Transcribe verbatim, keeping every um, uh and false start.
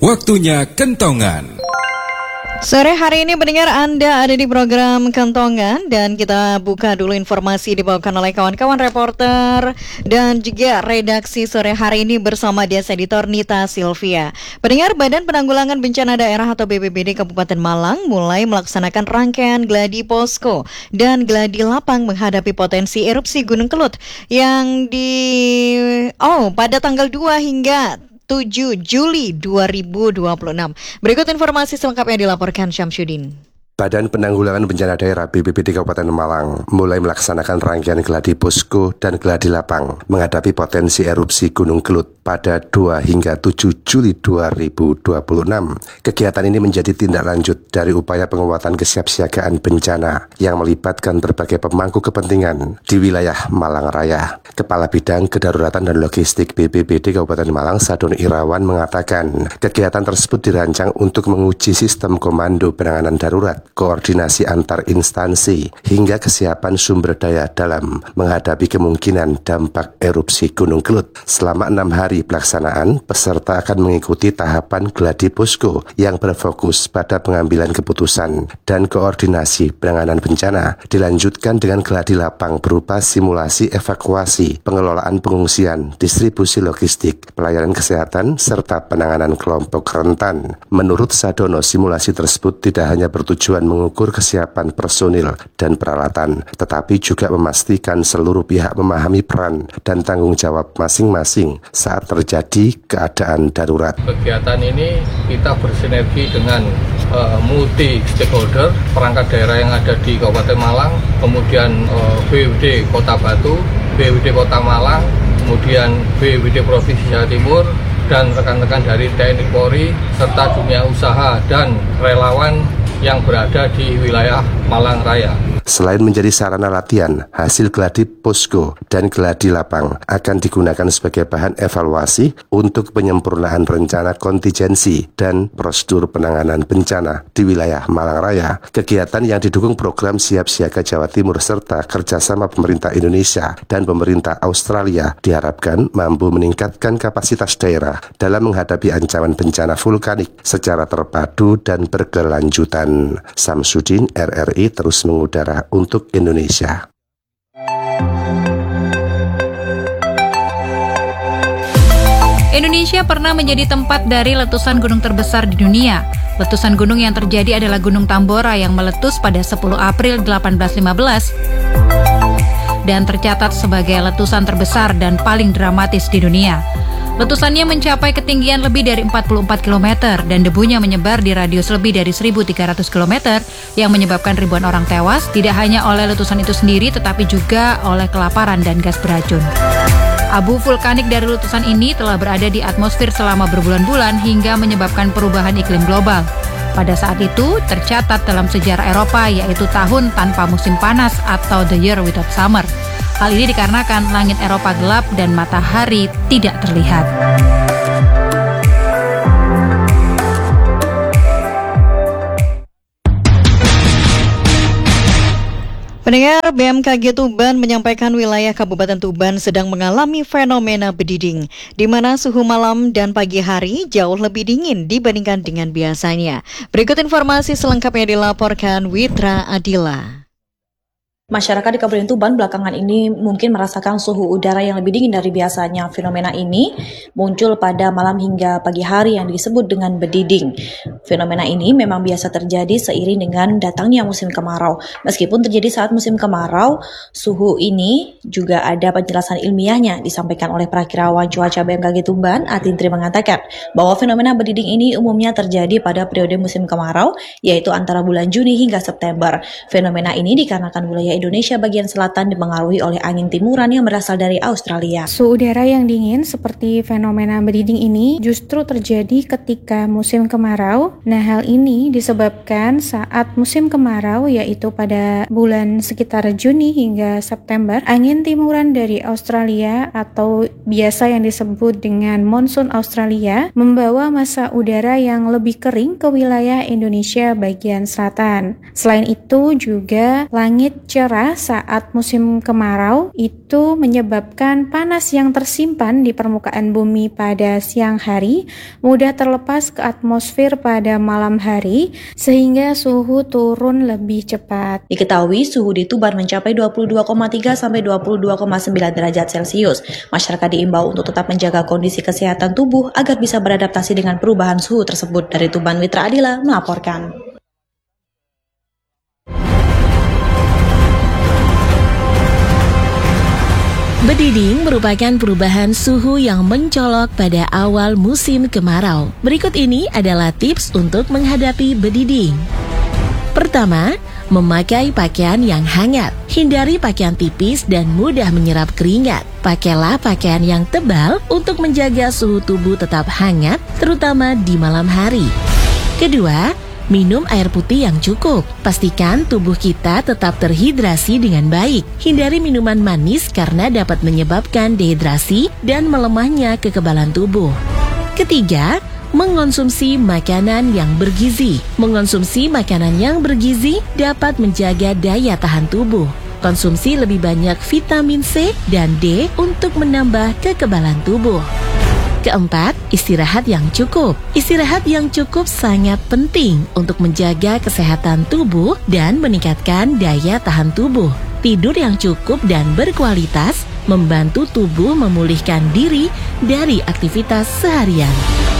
Waktunya kentongan. Sore hari ini pendengar Anda ada di program Kentongan dan kita buka dulu informasi dibawakan oleh kawan-kawan reporter dan juga redaksi sore hari ini bersama Desk Editor Nita Silvia. Pendengar, Badan Penanggulangan Bencana Daerah atau B P B D Kabupaten Malang mulai melaksanakan rangkaian gladi posko dan gladi lapang menghadapi potensi erupsi Gunung Kelut yang di oh pada tanggal dua hingga tujuh Juli dua ribu dua puluh enam. Berikut informasi selengkapnya dilaporkan Syamsuddin. Badan Penanggulangan Bencana Daerah B P B D Kabupaten Malang mulai melaksanakan rangkaian gladi posko dan gladi lapang menghadapi potensi erupsi Gunung Kelut pada dua hingga tujuh Juli dua ribu dua puluh enam. Kegiatan ini menjadi tindak lanjut dari upaya penguatan kesiapsiagaan bencana yang melibatkan berbagai pemangku kepentingan di wilayah Malang Raya. Kepala Bidang Kedaruratan dan Logistik B P B D Kabupaten Malang, Sadon Irawan, mengatakan kegiatan tersebut dirancang untuk menguji sistem komando penanganan darurat, koordinasi antar instansi, hingga kesiapan sumber daya dalam menghadapi kemungkinan dampak erupsi Gunung Kelut. Selama enam hari pelaksanaan, peserta akan mengikuti tahapan gladi posko yang berfokus pada pengambilan keputusan dan koordinasi penanganan bencana. Dilanjutkan dengan gladi lapang berupa simulasi evakuasi, pengelolaan pengungsian, distribusi logistik, pelayanan kesehatan, serta penanganan kelompok rentan. Menurut Sadono, simulasi tersebut tidak hanya bertujuan mengukur kesiapan personil dan peralatan, tetapi juga memastikan seluruh pihak memahami peran dan tanggung jawab masing-masing saat terjadi keadaan darurat. Kegiatan ini kita bersinergi dengan uh, multi stakeholder, perangkat daerah yang ada di Kabupaten Malang, kemudian uh, B W D Kota Batu, B W D Kota Malang, kemudian B W D Provinsi Jawa Timur, dan rekan-rekan dari T N I Polri, serta dunia usaha dan relawan yang berada di wilayah Malang Raya. Selain menjadi sarana latihan, hasil gladi posko dan gladi lapang akan digunakan sebagai bahan evaluasi untuk penyempurnaan rencana kontingensi dan prosedur penanganan bencana di wilayah Malang Raya. Kegiatan yang didukung program Siap Siaga Jawa Timur serta kerjasama pemerintah Indonesia dan pemerintah Australia diharapkan mampu meningkatkan kapasitas daerah dalam menghadapi ancaman bencana vulkanik secara terpadu dan berkelanjutan. Syamsuddin, R R I, terus mengudara untuk Indonesia. Indonesia pernah menjadi tempat dari letusan gunung terbesar di dunia. Letusan gunung yang terjadi adalah Gunung Tambora yang meletus pada sepuluh April delapan belas lima belas dan tercatat sebagai letusan terbesar dan paling dramatis di dunia. Letusannya mencapai ketinggian lebih dari empat puluh empat kilometer dan debunya menyebar di radius lebih dari seribu tiga ratus kilometer yang menyebabkan ribuan orang tewas tidak hanya oleh letusan itu sendiri tetapi juga oleh kelaparan dan gas beracun. Abu vulkanik dari letusan ini telah berada di atmosfer selama berbulan-bulan hingga menyebabkan perubahan iklim global. Pada saat itu tercatat dalam sejarah Eropa yaitu tahun tanpa musim panas atau the year without summer. Hal ini dikarenakan langit Eropa gelap dan matahari tidak terlihat. Pendengar, B M K G Tuban menyampaikan wilayah Kabupaten Tuban sedang mengalami fenomena bediding, di mana suhu malam dan pagi hari jauh lebih dingin dibandingkan dengan biasanya. Berikut informasi selengkapnya dilaporkan Witra Adila. Masyarakat di Kabupaten Tuban belakangan ini mungkin merasakan suhu udara yang lebih dingin dari biasanya. Fenomena ini muncul pada malam hingga pagi hari yang disebut dengan bediding. Fenomena ini memang biasa terjadi seiring dengan datangnya musim kemarau. Meskipun terjadi saat musim kemarau, suhu ini juga ada penjelasan ilmiahnya disampaikan oleh Prakirawan Cuaca B M K G Tuban, Atintri, mengatakan bahwa fenomena bediding ini umumnya terjadi pada periode musim kemarau, yaitu antara bulan Juni hingga September. Fenomena ini dikarenakan wilayah Indonesia bagian selatan dipengaruhi oleh angin timuran yang berasal dari Australia. Suhu udara yang dingin seperti fenomena bediding ini justru terjadi ketika musim kemarau. Nah, hal ini disebabkan saat musim kemarau, yaitu pada bulan sekitar Juni hingga September, angin timuran dari Australia atau biasa yang disebut dengan monsun Australia membawa massa udara yang lebih kering ke wilayah Indonesia bagian selatan. Selain itu juga langit cerah cerah saat musim kemarau itu menyebabkan panas yang tersimpan di permukaan bumi pada siang hari mudah terlepas ke atmosfer pada malam hari sehingga suhu turun lebih cepat. Diketahui suhu di Tuban mencapai dua puluh dua koma tiga sampai dua puluh dua koma sembilan derajat Celcius. Masyarakat diimbau untuk tetap menjaga kondisi kesehatan tubuh agar bisa beradaptasi dengan perubahan suhu tersebut. Dari Tuban, Mitra Adila melaporkan. Bediding merupakan perubahan suhu yang mencolok pada awal musim kemarau. Berikut ini adalah tips untuk menghadapi bediding. Pertama, memakai pakaian yang hangat. Hindari pakaian tipis dan mudah menyerap keringat. Pakailah pakaian yang tebal untuk menjaga suhu tubuh tetap hangat, terutama di malam hari. Kedua, minum air putih yang cukup. Pastikan tubuh kita tetap terhidrasi dengan baik. Hindari minuman manis karena dapat menyebabkan dehidrasi dan melemahnya kekebalan tubuh. Ketiga, mengonsumsi makanan yang bergizi. Mengonsumsi makanan yang bergizi dapat menjaga daya tahan tubuh. Konsumsi lebih banyak vitamin C dan D untuk menambah kekebalan tubuh. Keempat, istirahat yang cukup. Istirahat yang cukup sangat penting untuk menjaga kesehatan tubuh dan meningkatkan daya tahan tubuh. Tidur yang cukup dan berkualitas membantu tubuh memulihkan diri dari aktivitas seharian.